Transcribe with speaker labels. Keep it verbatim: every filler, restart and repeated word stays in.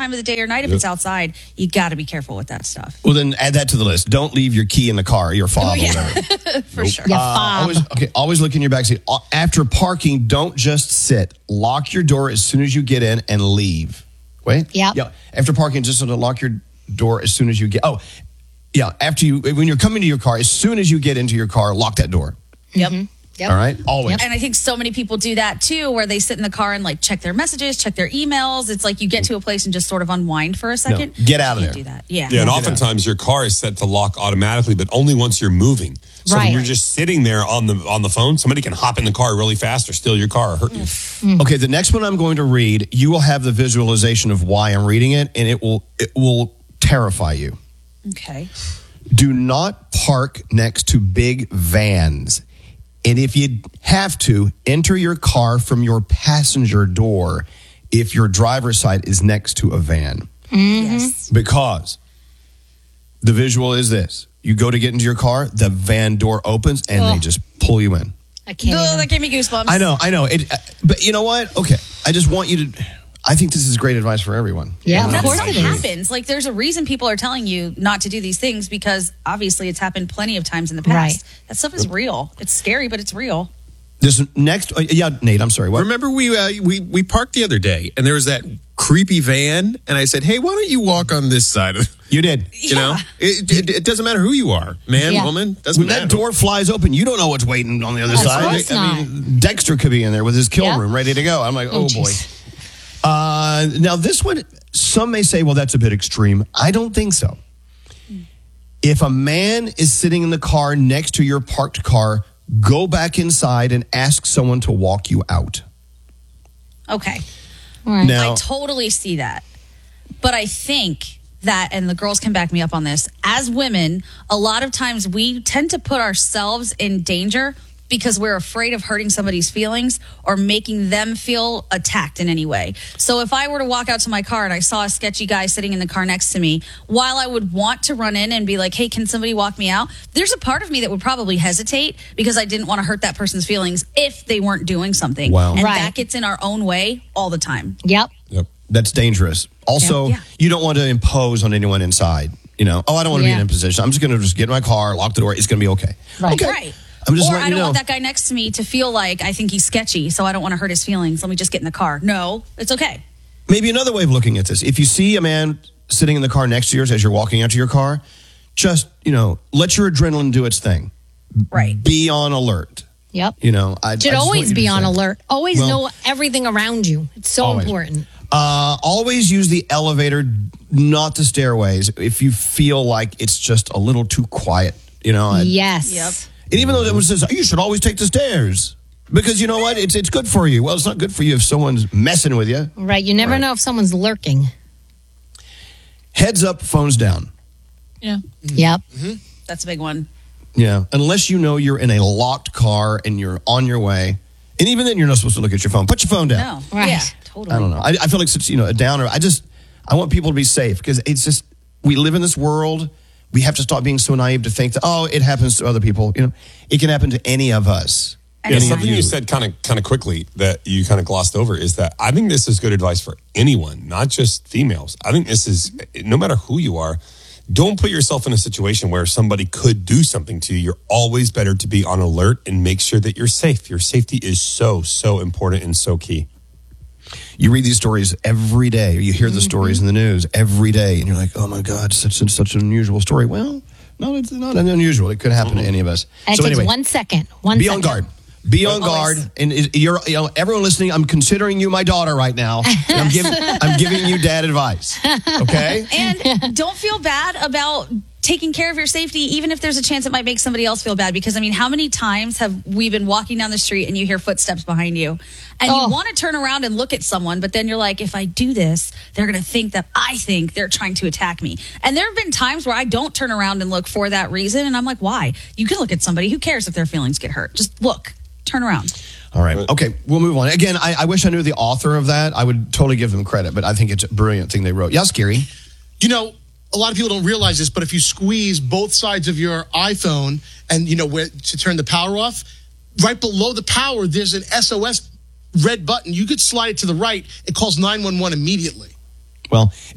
Speaker 1: time of the day or night. If
Speaker 2: Yep.
Speaker 1: it's outside, you got to be careful with that stuff.
Speaker 3: Well, then add that to the list. Don't leave your key in the car, your fob,
Speaker 1: Oh, yeah.
Speaker 3: or whatever.
Speaker 1: For sure.
Speaker 4: Yeah,
Speaker 3: Uh,
Speaker 4: fob.
Speaker 3: always, okay, always look in your backseat. Uh, After parking, don't just sit. Lock your door as soon as you get in and leave. Wait.
Speaker 4: Yep.
Speaker 3: Yeah. After parking, just sort of lock your door as soon as you get. Oh, yeah. After you, when you're coming to your car, as soon as you get into your car, lock that door.
Speaker 1: Yep.
Speaker 4: Yep.
Speaker 3: All right. Always.
Speaker 1: And I think so many people do that too, where they sit in the car and like check their messages, check their emails. It's like you get to a place and just sort of unwind for a second.
Speaker 3: No, get out of
Speaker 1: Can't
Speaker 3: there.
Speaker 1: Do that. Yeah.
Speaker 2: Yeah, and oftentimes your car is set to lock automatically, but only once you're moving. So
Speaker 4: Right.
Speaker 2: when you're just sitting there on the on the phone, somebody can hop in the car really fast or steal your car or hurt you.
Speaker 3: Okay, the next one I'm going to read, you will have the visualization of why I'm reading it, and it will it will terrify you.
Speaker 1: Okay.
Speaker 3: Do not park next to big vans. And if you have to, enter your car from your passenger door if your driver's side is next to a van.
Speaker 1: Yes.
Speaker 3: Because the visual is this. You go to get into your car, the van door opens, and they
Speaker 4: Oh.
Speaker 3: just pull you in.
Speaker 4: I can't.
Speaker 1: Ugh,
Speaker 4: even.
Speaker 1: that gave me goosebumps.
Speaker 3: I know, I know. It, uh, but you know what? Okay, I just want you to... I think this is great advice for everyone.
Speaker 4: Yeah,
Speaker 3: You
Speaker 4: of
Speaker 3: know?
Speaker 1: That's
Speaker 4: course
Speaker 1: what
Speaker 4: it is.
Speaker 1: happens. Like, there's a reason people are telling you not to do these things because obviously it's happened plenty of times in the past.
Speaker 4: Right.
Speaker 1: That stuff is real. It's scary, but it's real.
Speaker 3: This next... uh, yeah, Nate, I'm sorry. What?
Speaker 5: Remember, we uh, we we parked the other day, and there was that creepy van, and I said, "Hey, why don't you walk on this side of?"
Speaker 3: You did.
Speaker 5: You know, it, it, it doesn't matter who you are, man,
Speaker 4: Yeah.
Speaker 5: woman, doesn't
Speaker 3: When
Speaker 5: matter.
Speaker 3: that door flies open, you don't know what's waiting on the other
Speaker 4: Of
Speaker 3: side.
Speaker 4: course
Speaker 3: I mean, Dexter could be in there with his kill
Speaker 4: Yep.
Speaker 3: room ready to go. I'm like, oh,
Speaker 4: Oh,
Speaker 3: boy.
Speaker 4: jeez.
Speaker 3: Uh, now, this one, some may say, well, that's a bit extreme. I don't think so. If a man is sitting in the car next to your parked car, go back inside and ask someone to walk you out.
Speaker 1: Okay.
Speaker 4: All right.
Speaker 3: Now,
Speaker 1: I totally see that. But I think that, and the girls can back me up on this, as women, a lot of times we tend to put ourselves in danger because we're afraid of hurting somebody's feelings or making them feel attacked in any way. So if I were to walk out to my car and I saw a sketchy guy sitting in the car next to me, while I would want to run in and be like, hey, can somebody walk me out? There's a part of me that would probably hesitate because I didn't want to hurt that person's feelings if they weren't doing something.
Speaker 3: Wow.
Speaker 1: And
Speaker 4: Right.
Speaker 1: that gets in our own way all the time.
Speaker 4: Yep.
Speaker 2: Yep.
Speaker 3: that's dangerous. Also,
Speaker 1: Yeah. Yeah.
Speaker 3: you don't want to impose on anyone inside. You know, oh, I don't want to
Speaker 4: Yeah.
Speaker 3: be in a position. I'm just going to just get in my car, lock the door. It's going to be okay.
Speaker 4: Right.
Speaker 3: Okay.
Speaker 1: Right.
Speaker 3: I'm just
Speaker 1: or
Speaker 3: letting
Speaker 1: I
Speaker 3: you
Speaker 1: don't
Speaker 3: know.
Speaker 1: want that guy next to me to feel like I think he's sketchy, so I don't want to hurt his feelings. Let me just get in the car. No, it's okay.
Speaker 3: Maybe another way of looking at this. If you see a man sitting in the car next to yours as you're walking out to your car, just, you know, let your adrenaline do its thing.
Speaker 1: Right.
Speaker 3: Be on alert.
Speaker 4: Yep.
Speaker 3: You know, I I
Speaker 4: Should
Speaker 3: just want
Speaker 4: always
Speaker 3: you to
Speaker 4: be on
Speaker 3: say-
Speaker 4: alert. Always
Speaker 3: Well-
Speaker 4: know everything around you. It's so
Speaker 3: Always.
Speaker 4: important.
Speaker 3: Uh, always use the elevator, not the stairways, if you feel like it's just a little too quiet. You know, I-
Speaker 4: Yes.
Speaker 1: Yep.
Speaker 3: and even though it says you should always take the stairs because you know what, it's it's good for you. Well, it's not good for you if someone's messing with you.
Speaker 4: Right. You never
Speaker 3: Right.
Speaker 4: know if someone's lurking.
Speaker 3: Heads up, phones down.
Speaker 1: Yeah.
Speaker 4: Yep.
Speaker 1: That's a big one.
Speaker 3: Yeah, unless you know you're in a locked car and you're on your way, and even then you're not supposed to look at your phone. Put your phone down.
Speaker 1: No.
Speaker 4: Right.
Speaker 1: Yeah, totally.
Speaker 3: I don't know. I, I feel like such, you know, a downer. I just, I want people to be safe because it's just, we live in this world. We have to stop being so naive to think that, oh, it happens to other people. You know, it can happen to any of us.
Speaker 1: Yeah,
Speaker 2: Yeah,
Speaker 3: Any of
Speaker 2: something you said kind of kind of quickly that you kind of glossed over is that I think this is good advice for anyone, not just females. I think this is no matter who you are, don't put yourself in a situation where somebody could do something to you. You're always better to be on alert and make sure that you're safe. Your safety is so so important and so key.
Speaker 3: You read these stories every day, or you hear the stories in the news every day, and you're like, oh my God, such and such an unusual story. Well, no, it's not unusual. It could happen to any of us.
Speaker 4: And
Speaker 3: so
Speaker 4: it takes
Speaker 3: anyway,
Speaker 4: one second. One
Speaker 3: be
Speaker 4: second.
Speaker 3: on guard. Be on
Speaker 1: Always.
Speaker 3: guard, and is- you're, you know, everyone listening. I'm considering you my daughter right now. And I'm giving, I'm giving you dad advice. Okay.
Speaker 1: And don't feel bad about taking care of your safety, even if there's a chance it might make somebody else feel bad. Because, I mean, how many times have we been walking down the street and you hear footsteps behind you? And
Speaker 4: Oh.
Speaker 1: you want to turn around and look at someone, but then you're like, if I do this, they're going to think that I think they're trying to attack me. And there have been times where I don't turn around and look for that reason. And I'm like, why? You can look at somebody. Who cares if their feelings get hurt? Just look. Turn around.
Speaker 3: All right. Okay. We'll move on. Again, I, I wish I knew the author of that. I would totally give them credit, but I think it's a brilliant thing they wrote. Yeah, Scary.
Speaker 6: You know, a lot of people don't realize this, but if you squeeze both sides of your iPhone and, you know, where to turn the power off, right below the power, there's an S O S red button. You could slide it to the right. It calls nine one one immediately.
Speaker 3: Well,